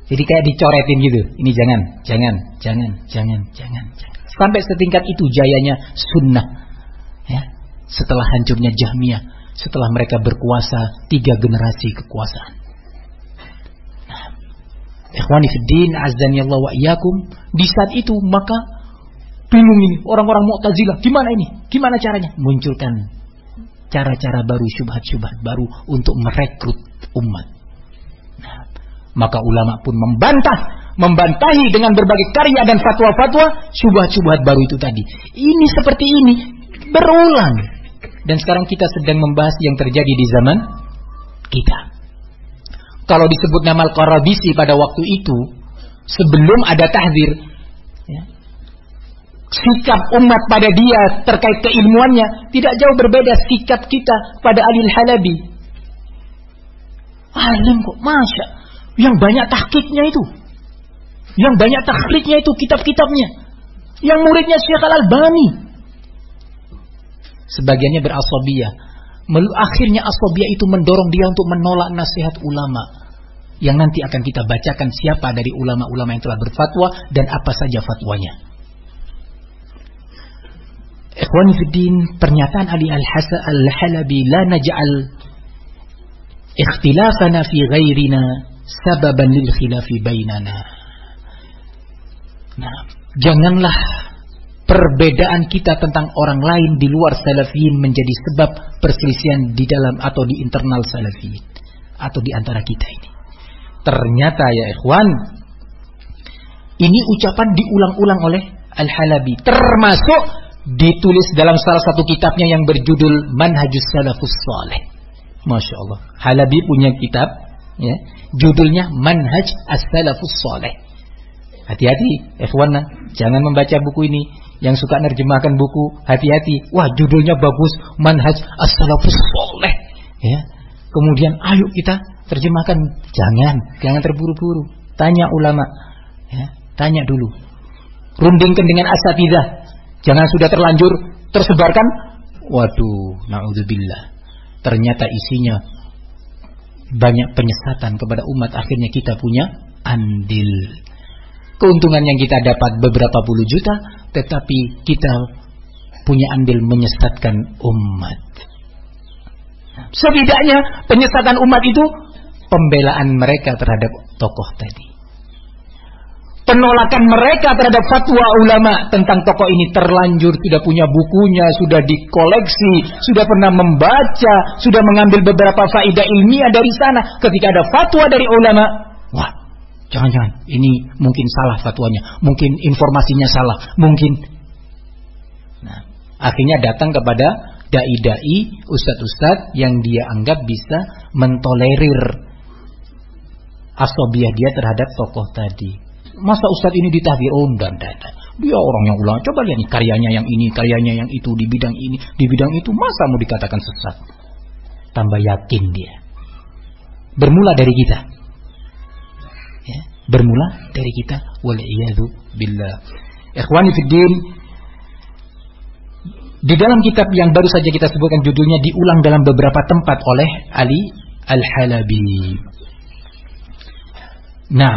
Jadi kayak dicoretin gitu. Ini jangan. Sampai setingkat itu jayanya sunnah. Ya. Setelah hancurnya Jahmiyah, setelah mereka berkuasa 3 generasi kekuasaan. Nah, ikhwani fiddin, azzani Allah wa iyyakum, di saat itu maka bingung ini orang-orang Mu'tazilah, gimana ini? Gimana caranya? Munculkan cara-cara baru, syubhat-syubhat baru untuk merekrut umat. Nah, maka ulama pun membantahi dengan berbagai karya dan fatwa-fatwa syubhat-syubhat baru itu tadi. Ini seperti ini berulang. Dan sekarang kita sedang membahas yang terjadi di zaman kita. Kalau disebut nama Al-Qarabisi pada waktu itu, sebelum ada tahdzir, ya, sikap umat pada dia terkait keilmuannya tidak jauh berbeda sikap kita pada Ali Al-Halabi. Alim kok, masya, yang banyak tahqiqnya itu, yang banyak takhrijnya itu kitab-kitabnya, yang muridnya Syekh Al-Albani. Sebagiannya berasabiyah. Akhirnya asabiyah itu mendorong dia untuk menolak nasihat ulama, yang nanti akan kita bacakan siapa dari ulama-ulama yang telah berfatwa dan apa saja fatwanya. Ikhwani fiddin, pernyataan Ali Al-Halabi, la naj'al ikhtilafana fi ghairina sababan lil khilafi bainana. Nah, janganlah perbedaan kita tentang orang lain di luar salafiyin menjadi sebab perselisihan di dalam atau di internal salafiyin atau di antara kita ini. Ternyata ya ikhwan, ini ucapan diulang-ulang oleh Al-Halabi, termasuk ditulis dalam salah satu kitabnya yang berjudul Manhajus Salafus Saleh. Masya Allah, Halabi punya kitab, ya, judulnya Manhaj As-Salafus Saleh. Hati-hati ikhwan, jangan membaca buku ini. Yang suka nerjemahkan buku, hati-hati. Wah, judulnya bagus, Manhaj As-Salafus Saleh, ya. Kemudian ayo kita terjemahkan. Jangan terburu-buru. Tanya ulama, ya, tanya dulu. Rundingkan dengan asatidzah. Jangan sudah terlanjur tersebarkan. Waduh, naudzubillah. Ternyata isinya banyak penyesatan kepada umat. Akhirnya kita punya andil. Keuntungan yang kita dapat beberapa puluh juta, tetapi kita punya andil menyesatkan umat. Setidaknya penyesatan umat itu pembelaan mereka terhadap tokoh tadi. Penolakan mereka terhadap fatwa ulama tentang tokoh ini terlanjur sudah punya bukunya, sudah dikoleksi, sudah pernah membaca, sudah mengambil beberapa faedah ilmiah dari sana. Ketika ada fatwa dari ulama, wah, jangan-jangan ini mungkin salah fatwanya, mungkin informasinya salah, mungkin. Nah, akhirnya datang kepada dai-dai, ustadz-ustadz yang dia anggap bisa mentolerir asabiyah dia terhadap tokoh tadi. Masa ustadz ini ditahdir? Oh, dan. Dia orang yang ulama. Coba lihat nih karyanya yang ini, karyanya yang itu, di bidang ini, di bidang itu, masa mau dikatakan sesat? Tambah yakin dia. Bermula dari kita. Ya, bermula dari kita. Wal'iyadzu billah. Ikhwani fiddin, di dalam kitab yang baru saja kita sebutkan judulnya diulang dalam beberapa tempat oleh Ali Al-Halabi. Nah,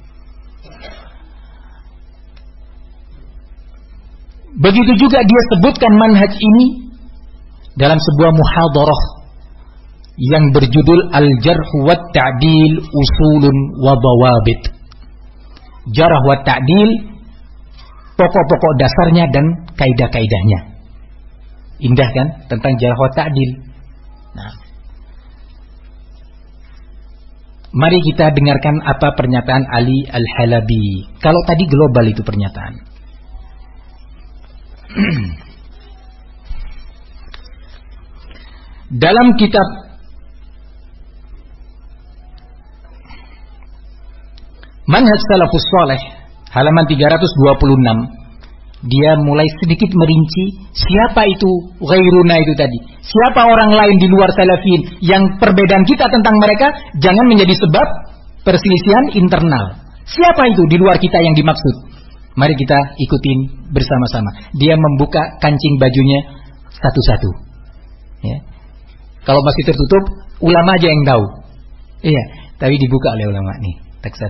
begitu juga dia sebutkan manhaj ini dalam sebuah muhadarah yang berjudul Al-Jarh wa Ta'dil Usulun wa Dawabit. Jarh wa Ta'dil, pokok-pokok dasarnya dan kaidah-kaidahnya. Indah kan tentang jarh wa ta'dil. Nah, mari kita dengarkan apa pernyataan Ali Al-Halabi. Kalau tadi global itu pernyataan. Dalam kitab Manhaj Salafus Saleh halaman 326, dia mulai sedikit merinci siapa itu ghairuna itu tadi. Siapa orang lain di luar salafin yang perbedaan kita tentang mereka jangan menjadi sebab perselisihan internal. Siapa itu di luar kita yang dimaksud? Mari kita ikutin bersama-sama. Dia membuka kancing bajunya satu-satu. Ya. Kalau masih tertutup, ulama aja yang tahu. Iya, tapi dibuka oleh ulama nih. Teks